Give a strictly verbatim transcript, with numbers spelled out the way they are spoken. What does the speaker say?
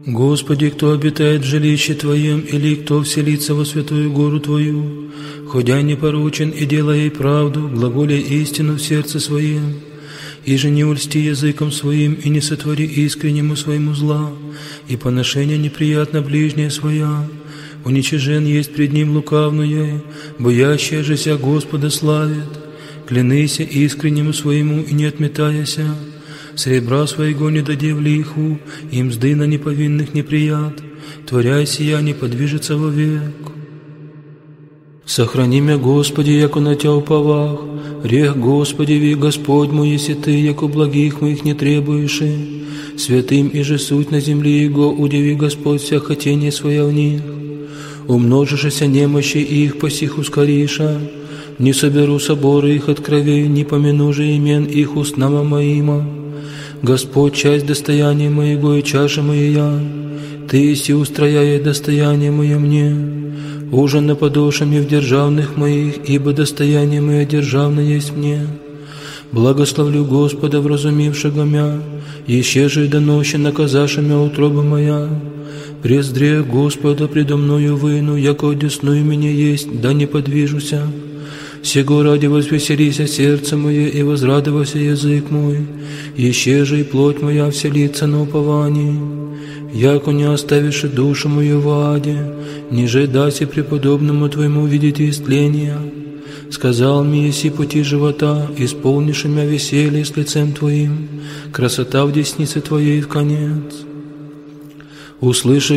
Господи, кто обитает в жилище Твоем, или кто вселится во святую гору Твою, ходя непорочен и делая правду, глаголя истину в сердце своем, и же не ульсти языком своим, и не сотвори искреннему своему зла, и поношение неприятно ближнее своя. Уничижен есть пред ним лукавное, боящая же ся Господа славит. Клянися искреннему своему и не отметаяся, сребра своего не даде в лиху, и мзды на неповинных неприят, творяй сия не подвижется вовек. Сохрани мя, Господи, яко на Тя уповах, рех, Господи, ви Господь мой, если Ты, яко благих моих не требуешь, святым и же суть на земле Его, удиви, Господь, вся хотение своя в них. Умножишься немощи их, посих ускориша, не соберу соборы их от крови, не помяну же имен их устнама моима. Господь, часть достояния моего и чаша моя, Ты еси устрояя достояние мое мне. Ужин на подошами в державных моих, ибо достояние мое державное есть мне. Благословлю Господа, вразумившего мя, еще же и донощи наказаша мя утроба моя. Прездре Господа предо мною выну, яко одесную меня есть, да не подвижуся. Сего ради возвеселися сердце мое и возрадовался язык мой, еще же и плоть моя вселится на уповании. Яко не оставишь душу мою в аде, ниже даси преподобному Твоему видеть истления. Сказал мне, еси пути живота, исполнишь мя веселье с лицем Твоим, красота в деснице Твоей в конец. Услыши